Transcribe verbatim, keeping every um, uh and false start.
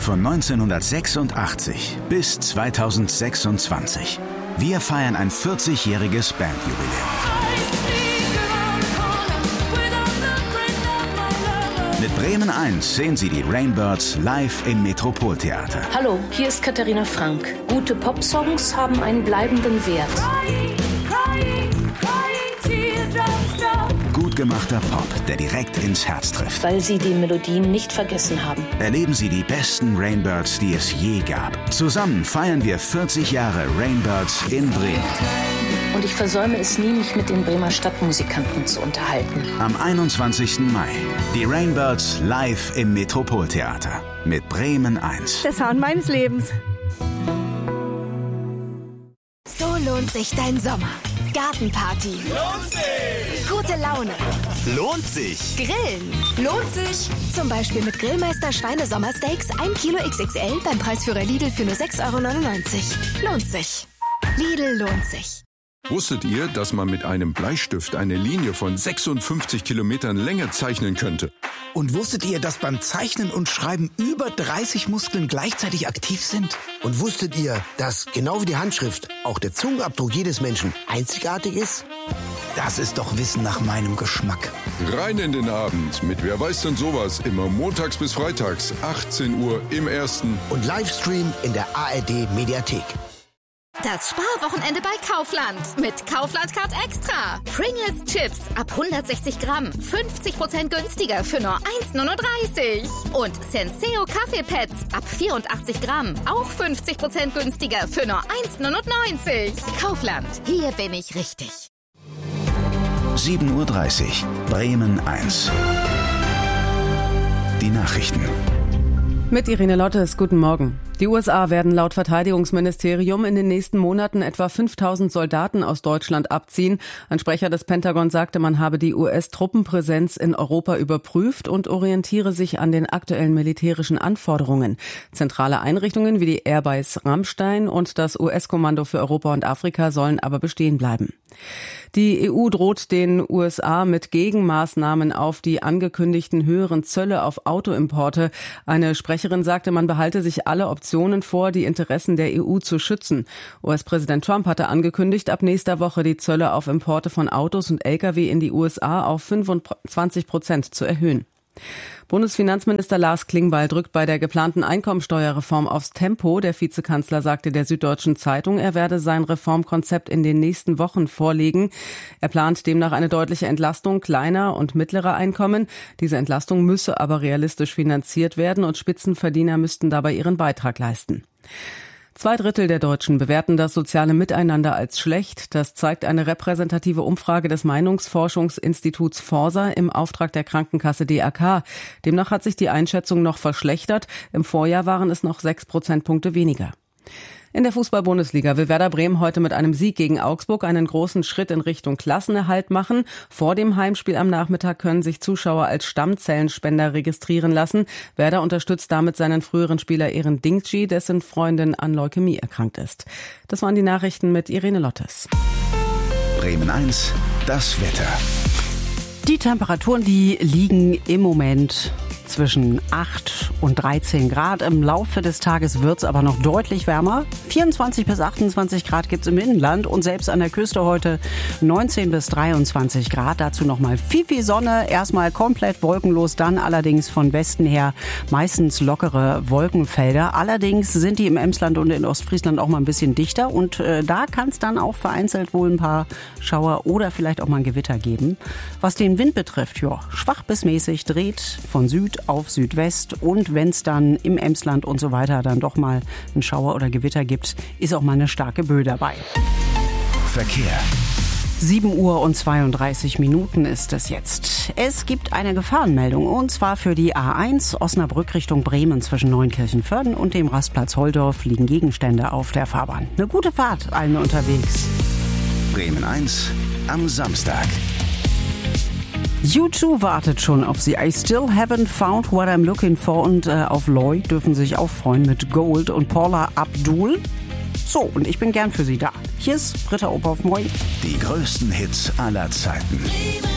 von neunzehnhundertsechsundachtzig bis zweitausendsechsundzwanzig. Wir feiern ein vierzigjähriges Bandjubiläum. Mit Bremen eins sehen Sie die Rainbirds live im Metropoltheater. Hallo, hier ist Katharina Frank. Gute Popsongs haben einen bleibenden Wert. Gut gemachter Pop, der direkt ins Herz trifft. Weil sie die Melodien nicht vergessen haben. Erleben Sie die besten Rainbirds, die es je gab. Zusammen feiern wir vierzig Jahre Rainbirds in Bremen. Und ich versäume es nie, mich mit den Bremer Stadtmusikanten zu unterhalten. Am einundzwanzigsten Mai. Die Rainbirds live im Metropoltheater. Mit Bremen eins. Der Sound meines Lebens. So lohnt sich dein Sommer. Gartenparty. Lohnt sich! Gute Laune. Lohnt sich! Grillen. Lohnt sich. Zum Beispiel mit Grillmeister Schweinesommersteaks ein Kilo X X L beim Preisführer Lidl für nur sechs Euro neunundneunzig. Lohnt sich. Lidl lohnt sich. Wusstet ihr, dass man mit einem Bleistift eine Linie von sechsundfünfzig Kilometern Länge zeichnen könnte? Und wusstet ihr, dass beim Zeichnen und Schreiben über dreißig Muskeln gleichzeitig aktiv sind? Und wusstet ihr, dass genau wie die Handschrift auch der Zungenabdruck jedes Menschen einzigartig ist? Das ist doch Wissen nach meinem Geschmack. Rein in den Abend mit Wer weiß denn sowas? Immer montags bis freitags, achtzehn Uhr im Ersten. Und Livestream in der A R D Mediathek. Das Sparwochenende bei Kaufland. Mit Kaufland Card Extra. Pringles Chips ab hundertsechzig Gramm. fünfzig Prozent günstiger für nur eins neununddreißig. Und Senseo Kaffeepads ab vierundachtzig Gramm. Auch fünfzig Prozent günstiger für nur eins neunundneunzig. Kaufland. Hier bin ich richtig. sieben Uhr dreißig. Bremen eins. Die Nachrichten. Mit Irene Lottes, guten Morgen. Die U S A werden laut Verteidigungsministerium in den nächsten Monaten etwa fünftausend Soldaten aus Deutschland abziehen. Ein Sprecher des Pentagon sagte, man habe die U S-Truppenpräsenz in Europa überprüft und orientiere sich an den aktuellen militärischen Anforderungen. Zentrale Einrichtungen wie die Airbase Ramstein und das U S-Kommando für Europa und Afrika sollen aber bestehen bleiben. Die E U droht den U S A mit Gegenmaßnahmen auf die angekündigten höheren Zölle auf Autoimporte. Eine Sprecherin sagte, man behalte sich alle Optionen vor, die Interessen der E U zu schützen. U S-Präsident Trump hatte angekündigt, ab nächster Woche die Zölle auf Importe von Autos und L K W in die U S A auf fünfundzwanzig Prozent zu erhöhen. Bundesfinanzminister Lars Klingbeil drückt bei der geplanten Einkommensteuerreform aufs Tempo. Der Vizekanzler sagte der Süddeutschen Zeitung, er werde sein Reformkonzept in den nächsten Wochen vorlegen. Er plant demnach eine deutliche Entlastung kleiner und mittlerer Einkommen. Diese Entlastung müsse aber realistisch finanziert werden und Spitzenverdiener müssten dabei ihren Beitrag leisten. Zwei Drittel der Deutschen bewerten das soziale Miteinander als schlecht. Das zeigt eine repräsentative Umfrage des Meinungsforschungsinstituts Forsa im Auftrag der Krankenkasse D A K. Demnach hat sich die Einschätzung noch verschlechtert. Im Vorjahr waren es noch sechs Prozentpunkte weniger. In der Fußball-Bundesliga will Werder Bremen heute mit einem Sieg gegen Augsburg einen großen Schritt in Richtung Klassenerhalt machen. Vor dem Heimspiel am Nachmittag können sich Zuschauer als Stammzellenspender registrieren lassen. Werder unterstützt damit seinen früheren Spieler Eren Dingci, dessen Freundin an Leukämie erkrankt ist. Das waren die Nachrichten mit Irene Lottes. Bremen eins, das Wetter. Die Temperaturen, die liegen im Moment zwischen acht und dreizehn Grad. Im Laufe des Tages wird es aber noch deutlich wärmer. vierundzwanzig bis achtundzwanzig Grad gibt es im Inland und selbst an der Küste heute neunzehn bis dreiundzwanzig Grad. Dazu nochmal viel, viel Sonne. Erstmal komplett wolkenlos, dann allerdings von Westen her meistens lockere Wolkenfelder. Allerdings sind die im Emsland und in Ostfriesland auch mal ein bisschen dichter und äh, da kann es dann auch vereinzelt wohl ein paar Schauer oder vielleicht auch mal ein Gewitter geben. Was den Wind betrifft, ja, schwach bis mäßig, dreht von Süd auf Südwest und wenn es dann im Emsland und so weiter dann doch mal einen Schauer oder Gewitter gibt, ist auch mal eine starke Böe dabei. Verkehr. sieben Uhr und zweiunddreißig Minuten ist es jetzt. Es gibt eine Gefahrenmeldung und zwar für die A eins Osnabrück Richtung Bremen zwischen Neunkirchen-Vörden und dem Rastplatz Holdorf liegen Gegenstände auf der Fahrbahn. Eine gute Fahrt allen unterwegs. Bremen eins am Samstag. U zwei wartet schon auf Sie. I still haven't found what I'm looking for und äh, auf Lloyd dürfen sich auch freuen mit Gold und Paula Abdul. So, und ich bin gern für Sie da. Hier ist Britta Ophoff, moin. Die größten Hits aller Zeiten.